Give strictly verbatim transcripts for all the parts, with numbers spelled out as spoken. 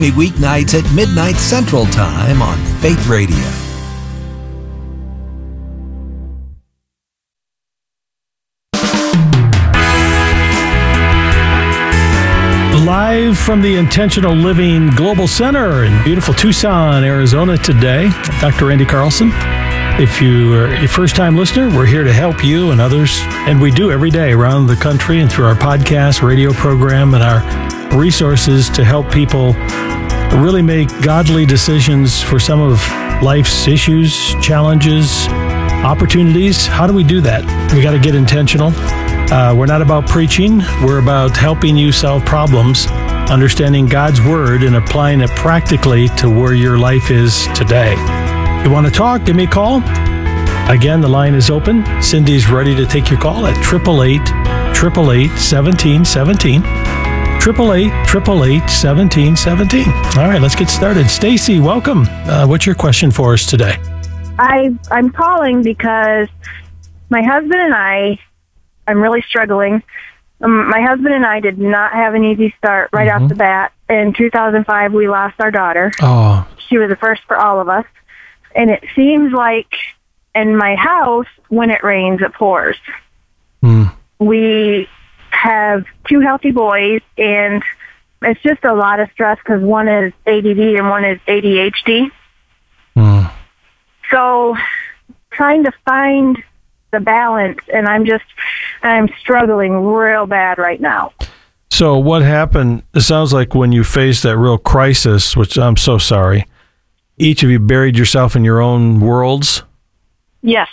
Weeknights at midnight Central Time on Faith Radio. Live from the Intentional Living Global Center in beautiful Tucson, Arizona today, Doctor Randy Carlson. If you are a first-time listener, we're here to help you and others, and we do every day around the country and through our podcast, radio program, and our resources to help people really make godly decisions for some of life's issues, challenges, opportunities. How do we do that? We got to get intentional. Uh, we're not about preaching. We're about helping you solve problems, understanding God's Word and applying it practically to where your life is today. If you want to talk, give me a call. Again, the line is open. Cindy's ready to take your call at eight eight eight, eight eight eight, one seven one seven. eight eight eight, eight eight eight, one seven one seven. All right, let's get started. Stacy, welcome. Uh, what's your question for us today? I, I'm calling because my husband and I, I'm really struggling. Um, my husband and I did not have an easy start right mm-hmm. off the bat. In two thousand five, we lost our daughter. Oh. She was the first for all of us. And it seems like in my house, when it rains, it pours. Mm. We have two healthy boys, and it's just a lot of stress because one is A D D and one is A D H D. Mm. So trying to find the balance, and I'm just, I'm struggling real bad right now. So what happened, it sounds like when you faced that real crisis, which I'm so sorry, each of you buried yourself in your own worlds? Yes.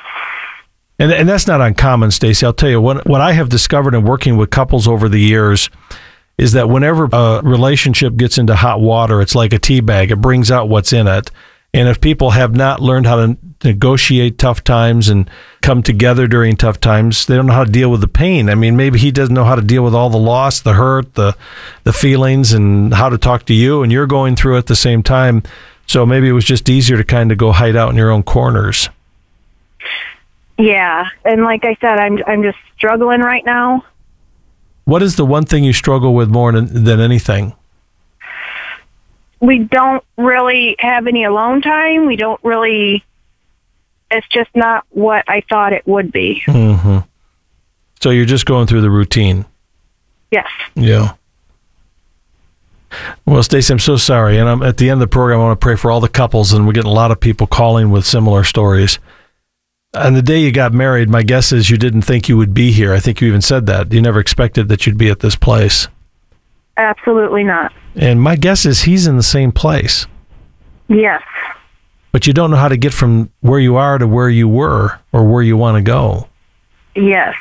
And and that's not uncommon, Stacy. I'll tell you, what, what I have discovered in working with couples over the years is that whenever a relationship gets into hot water, it's like a tea bag. It brings out what's in it. And if people have not learned how to negotiate tough times and come together during tough times, they don't know how to deal with the pain. I mean, maybe he doesn't know how to deal with all the loss, the hurt, the the feelings, and how to talk to you, and you're going through it at the same time. So maybe it was just easier to kind of go hide out in your own corners. Yeah, and like I said, I'm I'm just struggling right now. What is the one thing you struggle with more than, than anything? We don't really have any alone time. We don't really, it's just not what I thought it would be. Mm-hmm. So you're just going through the routine? Yes. Yeah. Well, Stacey, I'm so sorry. And I'm at the end of the program, I want to pray for all the couples, and we're getting a lot of people calling with similar stories. On the day you got married, my guess is you didn't think you would be here. I think you even said that. You never expected that you'd be at this place. Absolutely not. And my guess is he's in the same place. Yes. But you don't know how to get from where you are to where you were or where you want to go. Yes.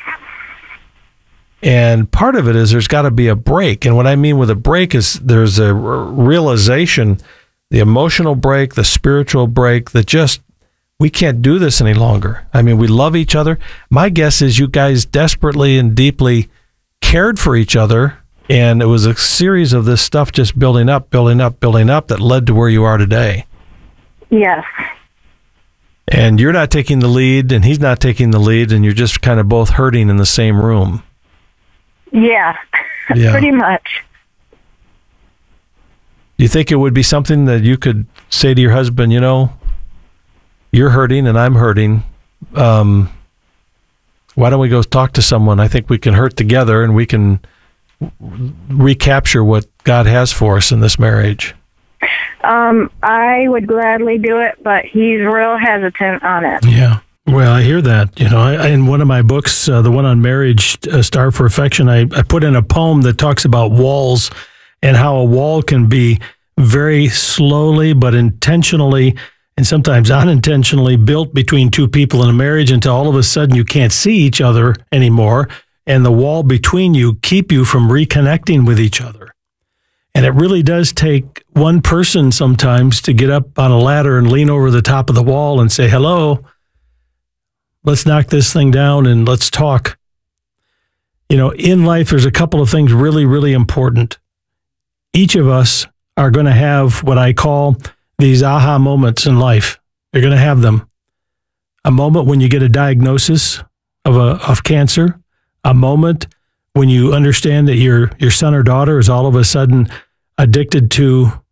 And part of it is there's got to be a break. And what I mean with a break is there's a realization, the emotional break, the spiritual break, that just, we can't do this any longer. I mean, we love each other. My guess is you guys desperately and deeply cared for each other. And it was a series of this stuff just building up, building up, building up that led to where you are today. Yes. And you're not taking the lead, and he's not taking the lead, and you're just kind of both hurting in the same room. Yeah, yeah. Pretty much. Do you think it would be something that you could say to your husband, you know, you're hurting and I'm hurting. Um, why don't we go talk to someone? I think we can hurt together, and we can recapture what God has for us in this marriage. Um, I would gladly do it, but he's real hesitant on it. Yeah. Well, I hear that. You know, I, in one of my books, uh, the one on marriage, uh, Starve for Affection, I, I put in a poem that talks about walls and how a wall can be very slowly but intentionally and sometimes unintentionally built between two people in a marriage until all of a sudden you can't see each other anymore, and the wall between you keep you from reconnecting with each other. And it really does take one person sometimes to get up on a ladder and lean over the top of the wall and say, hello, let's knock this thing down and let's talk. You know, in life, there's a couple of things really, really important. Each of us are going to have what I call these aha moments in life. You're going to have them. A moment when you get a diagnosis of a of cancer, a moment when you understand that your your son or daughter is all of a sudden addicted to